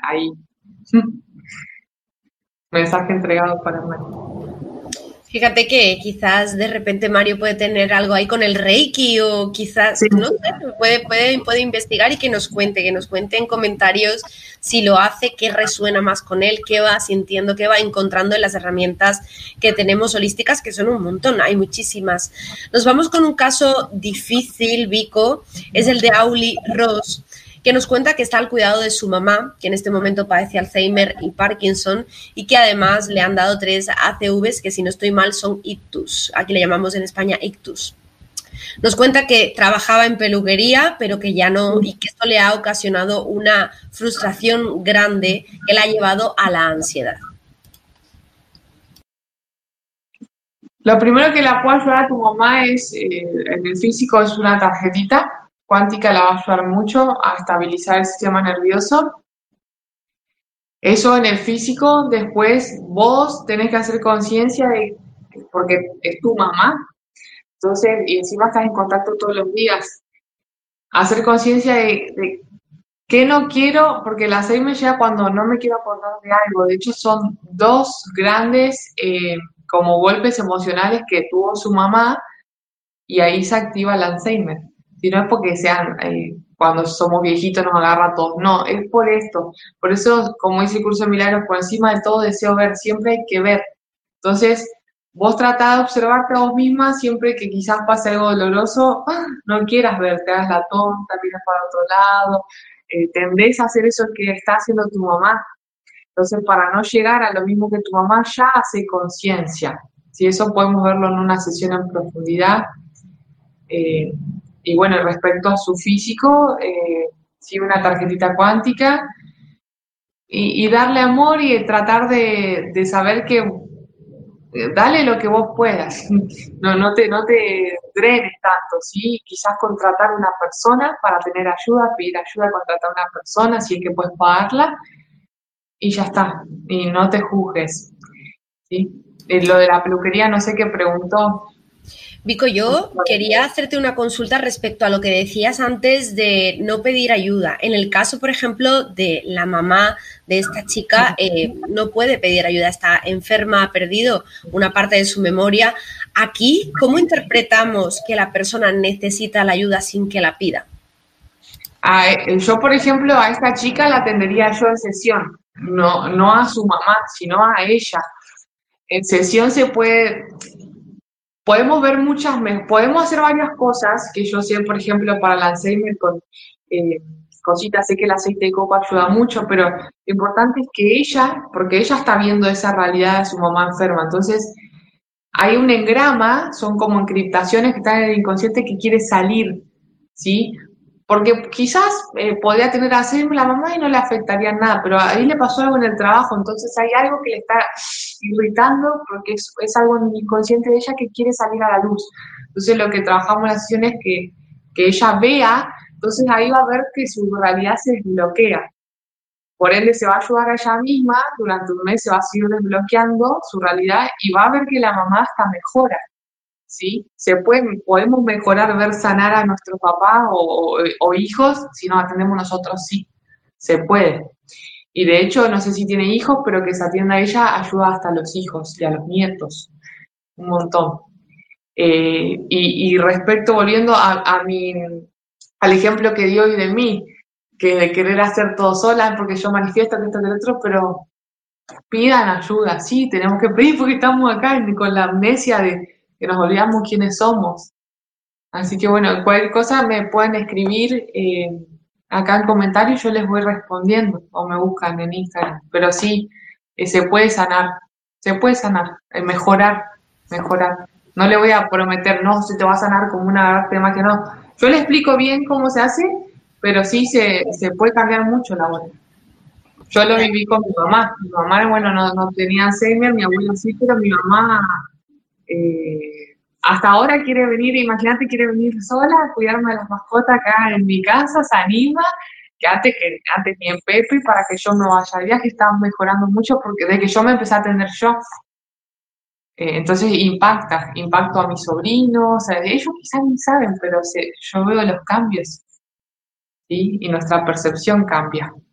ahí. Mensaje entregado para Mario. Fíjate que quizás de repente Mario puede tener algo ahí con el Reiki o quizás, Sí, no sé, puede investigar y que nos cuente en comentarios si lo hace, qué resuena más con él, qué va sintiendo, qué va encontrando en las herramientas que tenemos holísticas, que son un montón, hay muchísimas. Nos vamos con un caso difícil, Vico, es el de Auli Ross, que nos cuenta que está al cuidado de su mamá, que en este momento padece Alzheimer y Parkinson, y que además le han dado 3 ACVs, que si no estoy mal son ictus. Aquí le llamamos en España ictus. Nos cuenta que trabajaba en peluquería, pero que ya no, y que esto le ha ocasionado una frustración grande que la ha llevado a la ansiedad. lo primero que la puede ayudar a tu mamá es, en el físico, es una tarjetita cuántica, la va a ayudar mucho a estabilizar el sistema nervioso. Eso en el físico. Después vos tenés que hacer conciencia de, porque es tu mamá, entonces, y encima estás en contacto todos los días, hacer conciencia de qué no quiero, porque la 6 me llega cuando no me quiero acordar de algo. De hecho, son dos grandes como golpes emocionales que tuvo su mamá y ahí se activa el Alzheimer. Si no es porque sean, cuando somos viejitos nos agarra a todos, no, es por esto. Por eso, como dice el curso de milagros, por encima de todo deseo ver, siempre hay que ver. Entonces, vos tratá de observarte a vos misma siempre que quizás pase algo doloroso, no quieras ver, te hagas la tonta, miras para otro lado, tendés a hacer eso que está haciendo tu mamá. Entonces, para no llegar a lo mismo que tu mamá, ya hace conciencia. Si eso podemos verlo en una sesión en profundidad. Eh, y bueno, respecto a su físico, sí, una tarjetita cuántica y darle amor y tratar de saber que dale lo que vos puedas, no te drenes tanto, ¿sí? Quizás contratar una persona para tener ayuda, pedir ayuda, contratar una persona si es que puedes pagarla y ya está, y no te juzgues, ¿sí? Lo de la peluquería, no sé qué preguntó. Vico, yo quería hacerte una consulta respecto a lo que decías antes de no pedir ayuda. En el caso, por ejemplo, de la mamá de esta chica, no puede pedir ayuda, está enferma, ha perdido una parte de su memoria. Aquí, ¿cómo interpretamos que la persona necesita la ayuda sin que la pida? Yo, por ejemplo, a esta chica la atendería yo en sesión, no a su mamá, sino a ella. En sesión podemos ver podemos hacer varias cosas que yo sé, por ejemplo, para el Alzheimer con cositas, sé que el aceite de coco ayuda mucho, pero lo importante es que ella, porque ella está viendo esa realidad de su mamá enferma, entonces hay un engrama, son como encriptaciones que están en el inconsciente que quiere salir, ¿sí? Porque quizás podría tener Alzheimer la mamá y no le afectaría nada, pero ahí le pasó algo en el trabajo, entonces hay algo que le está irritando porque es algo en el inconsciente de ella que quiere salir a la luz. Entonces lo que trabajamos en la sesión es que ella vea, entonces ahí va a ver que su realidad se desbloquea. Por ende, se va a ayudar a ella misma, durante un mes se va a seguir desbloqueando su realidad y va a ver que la mamá hasta mejora, ¿sí? Podemos mejorar, ver sanar a nuestros papás o hijos si nos atendemos nosotros, sí, se puede. Y de hecho, no sé si tiene hijos, pero que se atienda a ella ayuda hasta a los hijos y a los nietos, un montón. Y respecto, volviendo al ejemplo que dio hoy de mí, que de querer hacer todo sola, porque yo manifiesto que esto que el otro, pero pidan ayuda, sí, tenemos que pedir porque estamos acá con la amnesia de que nos olvidamos quiénes somos. Así que bueno, cualquier cosa me pueden escribir acá en comentarios, yo les voy respondiendo o me buscan en Instagram. Pero sí, se puede sanar, mejorar. No le voy a prometer, no, se te va a sanar como una arte más que no. Yo le explico bien cómo se hace, pero sí se puede cambiar mucho la hora. Yo lo viví con mi mamá. Mi mamá, bueno, no tenía Alzheimer, mi abuelo sí, pero mi mamá hasta ahora quiere venir, imagínate, quiere venir sola a cuidarme de las mascotas acá en mi casa, se anima, que antes ni en Pepe, para que yo me vaya de viaje, estaban mejorando mucho porque desde que yo me empecé a atender yo, entonces impacto a mis sobrinos, o sea, ellos quizás ni saben, pero yo veo los cambios, ¿sí? Y nuestra percepción cambia.